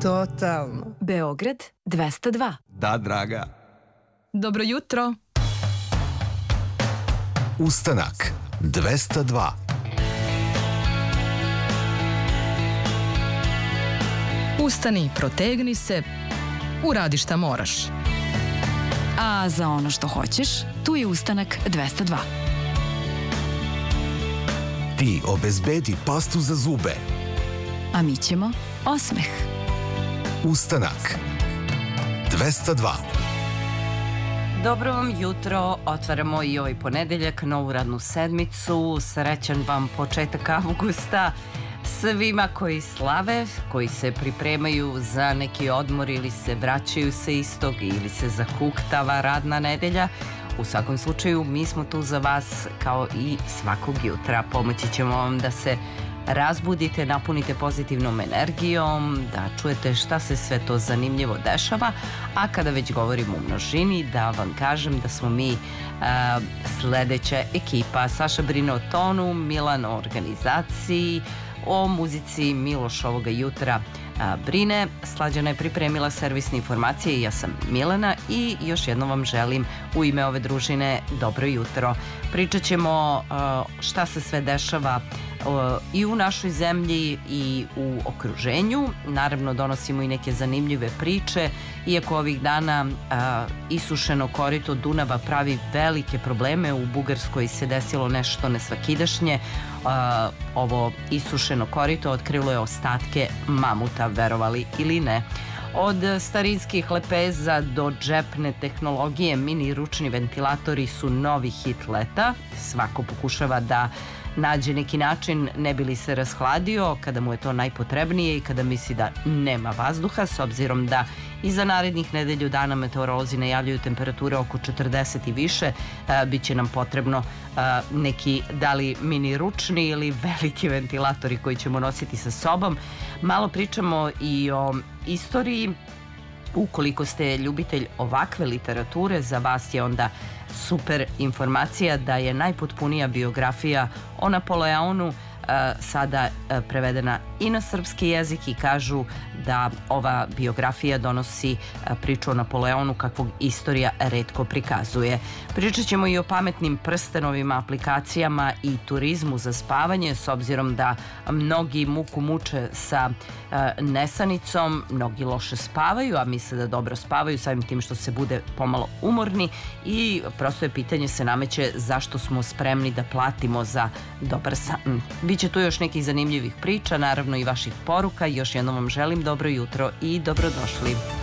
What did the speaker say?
Totalno. Beograd 202. Da, draga. Dobro jutro. Ustanak 202. Ustani, protegni se, uradi šta moraš. A za ono što hoćeš, tu je Ustanak 202. Ti obezbedi pastu za zube. A mi ćemo osmeh. Ustanak 202. Dobro vam jutro, otvaramo i ovaj ponedeljak, novu radnu sedmicu, srećan vam početak avgusta svima koji slave, koji se pripremaju za neki odmor ili se vraćaju sa istog ili se zahuktava radna nedelja. U svakom slučaju mi smo tu za vas kao i svakog jutra, pomoći ćemo vam da se razbudite, napunite pozitivnom energijom, da čujete šta se sve to zanimljivo dešava, a kada već govorimo u množini, da vam kažem da smo mi sledeća ekipa. Saša brine o tonu, Milan o organizaciji, o muzici Miloš ovoga jutra brine, Slađana je pripremila servisne informacije i ja sam Milena i još jednom vam želim u ime ove družine dobro jutro. Pričat ćemo šta se sve dešava i u našoj zemlji i u okruženju. Naravno donosimo i neke zanimljive priče, iako ovih dana isušeno korito Dunava pravi velike probleme. U Bugarskoj se desilo nešto nesvakidašnje. Ovo isušeno korito otkrilo je ostatke mamuta, verovali ili ne. Od starinskih lepeza do džepne tehnologije, mini ručni ventilatori su novi hit leta. Svako pokušava da nađe neki način ne bi li se rashladio kada mu je to najpotrebnije i kada misli da nema vazduha, s obzirom da i za narednih nedelju dana meteorolozi najavljuju temperature oko 40 i više, bit će nam potrebno neki da li mini ručni ili veliki ventilatori koji ćemo nositi sa sobom. Malo pričamo i o istoriji. Ukoliko ste ljubitelj ovakve literature, za vas je onda super informacija da je najpotpunija biografija o Napoleonu sada prevedena i na srpski jezik i kažu da ova biografija donosi priču o Napoleonu kakvog istorija retko prikazuje. Pričat ćemo i o pametnim prstenovima, aplikacijama i turizmu za spavanje, s obzirom da mnogi muku muče sa nesanicom, mnogi loše spavaju, a misle da dobro spavaju samim tim što se bude pomalo umorni i prosto je pitanje se nameće zašto smo spremni da platimo za dobar san. Biće tu još nekih zanimljivih priča, naravno i vaših poruka. Još jednom vam želim dobro jutro i dobrodošli.